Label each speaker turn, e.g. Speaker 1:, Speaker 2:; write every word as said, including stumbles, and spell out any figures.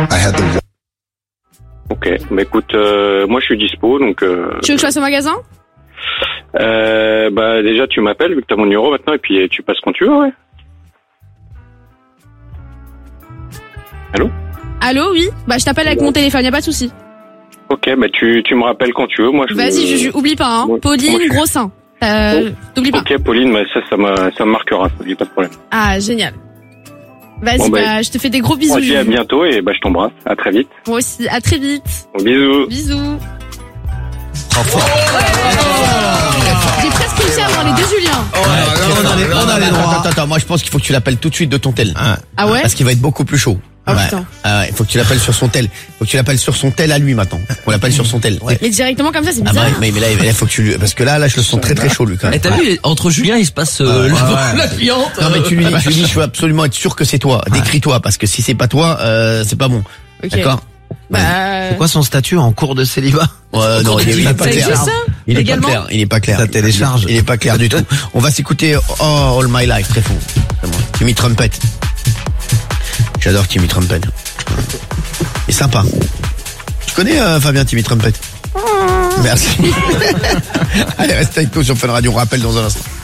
Speaker 1: I had the.
Speaker 2: Ok, bah écoute, euh, moi je suis dispo, donc... Euh,
Speaker 3: Tu veux que je fasse au magasin?
Speaker 2: euh, Bah déjà tu m'appelles, vu que t'as mon numéro maintenant, et puis tu passes quand tu veux, ouais. Allô?
Speaker 3: Allô, oui. Bah je t'appelle avec mon téléphone, y a pas de souci.
Speaker 2: Ok, bah tu, tu me rappelles quand tu veux, moi je...
Speaker 3: Vas-y, Juju, oublie pas, hein.
Speaker 2: Moi-
Speaker 3: Pauline,
Speaker 2: moi, je suis-
Speaker 3: gros sein. Euh, t'oublies pas.
Speaker 2: Ok, Pauline, bah ça, ça, m'a, ça me marquera, ça, y a pas de problème.
Speaker 3: Ah, génial. Vas-y,
Speaker 2: Bon, bah,
Speaker 3: bah, je te fais des gros bisous.
Speaker 2: On se dit à
Speaker 3: Juju.
Speaker 2: bientôt, et bah je t'embrasse, à très vite.
Speaker 3: Moi aussi, à très vite.
Speaker 2: Bon, bisous.
Speaker 3: Bisous.
Speaker 4: Trop fort.
Speaker 3: J'ai presque réussi à avoir les deux Julien.
Speaker 4: Oh, ouais,
Speaker 5: on a les- on a les droits.
Speaker 4: Attends, attends, attends, moi je pense qu'il faut que tu l'appelles tout de suite de ton tel.
Speaker 3: Ah ouais?
Speaker 4: Parce qu'il va être beaucoup plus chaud.
Speaker 3: Ah,
Speaker 4: ouais.
Speaker 3: putain.
Speaker 4: Ah ouais, faut que tu l'appelles sur son tel. Faut que tu l'appelles sur son tel à lui maintenant. On l'appelle sur son tel. Ouais.
Speaker 3: Mais directement comme ça, c'est
Speaker 4: Ah
Speaker 3: bizarre.
Speaker 4: bah, mais, mais là, mais là, faut que tu lui, parce que là, là, je le sens très très chaud, lui, quand même.
Speaker 5: Et t'as vu, entre Julien, il se passe euh,
Speaker 4: Ouais,
Speaker 5: la,
Speaker 4: ouais.
Speaker 5: la cliente.
Speaker 4: Non, mais tu lui dis,
Speaker 5: euh,
Speaker 4: tu lui dis, je veux absolument être sûr que c'est toi. Décris-toi, parce que si c'est pas toi, euh, c'est pas bon.
Speaker 3: Ok.
Speaker 4: D'accord?
Speaker 3: Bah,
Speaker 5: C'est quoi son statut en cours de célibat?
Speaker 4: Ouais, non, il, est- il est pas
Speaker 3: ça
Speaker 4: clair.
Speaker 3: existe ça?
Speaker 4: Il est pas
Speaker 3: Légalement?
Speaker 4: clair. Il est pas clair.
Speaker 5: Ça télécharge.
Speaker 4: Il est pas clair du tout. On va s'écouter Oh, All My Life, très fort. C'est bon. Timmy Trumpet. J'adore Timmy Trumpet. Il est sympa. Tu connais euh, Fabien Timmy Trumpet? Merci. Allez, reste avec nous sur Fun Radio. On rappelle dans un instant.